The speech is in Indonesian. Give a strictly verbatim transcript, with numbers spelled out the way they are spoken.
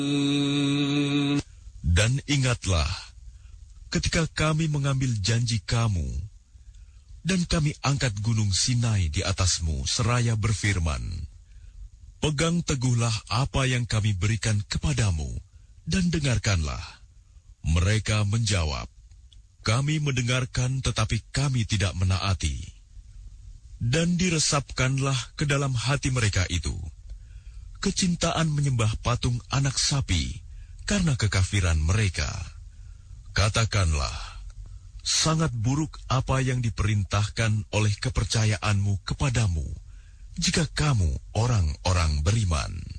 Dan ingatlah, ketika kami mengambil janji kamu, dan kami angkat gunung Sinai di atasmu seraya berfirman, pegang teguhlah apa yang kami berikan kepadamu, dan dengarkanlah. Mereka menjawab, kami mendengarkan tetapi kami tidak menaati. Dan diresapkanlah ke dalam hati mereka itu kecintaan menyembah patung anak sapi karena kekafiran mereka. Katakanlah, sangat buruk apa yang diperintahkan oleh kepercayaanmu kepadamu, jika kamu orang-orang beriman.